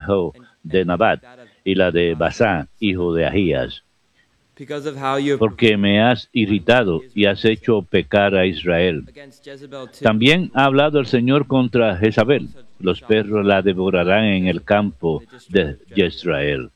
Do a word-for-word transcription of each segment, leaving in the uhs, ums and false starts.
hijo de Nabat, y la de Basá, hijo de Ahías, porque me has irritado y has hecho pecar a Israel. También ha hablado el Señor contra Jezabel. Los perros la devorarán en el campo de Jezreel.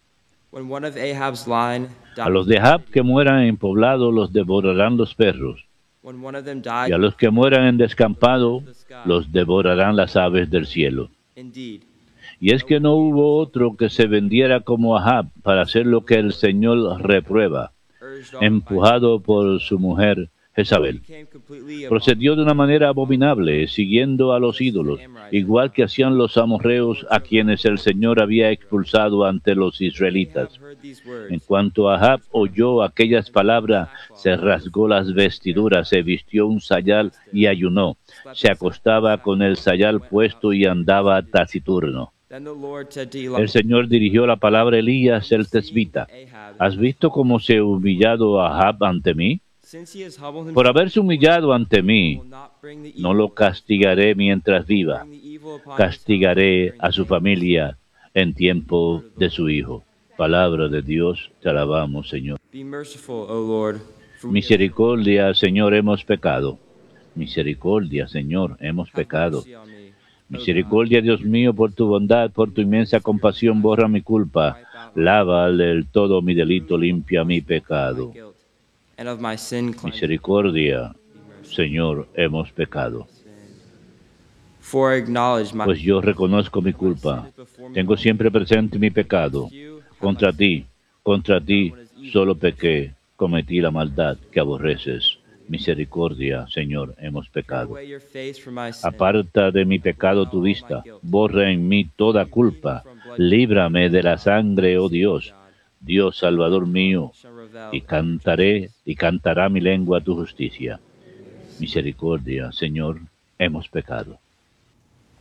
A los de Ahab que mueran en poblado los devorarán los perros, y a los que mueran en descampado los devorarán las aves del cielo. Y es que no hubo otro que se vendiera como Ahab para hacer lo que el Señor reprueba, empujado por su mujer Jezabel. Procedió de una manera abominable, siguiendo a los ídolos, igual que hacían los amorreos a quienes el Señor había expulsado ante los israelitas. En cuanto Ahab oyó aquellas palabras, se rasgó las vestiduras, se vistió un sayal y ayunó. Se acostaba con el sayal puesto y andaba taciturno. El Señor dirigió la palabra a Elías el tesbita. ¿Has visto cómo se ha humillado Ahab ante mí? Por haberse humillado ante mí, no lo castigaré mientras viva. Castigaré a su familia en tiempo de su hijo. Palabra de Dios, te alabamos, Señor. Misericordia, Señor, hemos pecado. Misericordia, Señor, hemos pecado. Misericordia, Dios mío, por tu bondad, por tu inmensa compasión, borra mi culpa. Lava del todo mi delito, limpia mi pecado. Misericordia, Señor, hemos pecado. Pues yo reconozco mi culpa. Tengo siempre presente mi pecado. Contra ti, contra ti, solo pequé, cometí la maldad que aborreces. Misericordia, Señor, hemos pecado. Aparta de mi pecado tu vista, borra en mí toda culpa. Líbrame de la sangre, oh Dios, Dios Salvador mío, y cantaré y cantará mi lengua tu justicia. Misericordia, Señor, hemos pecado.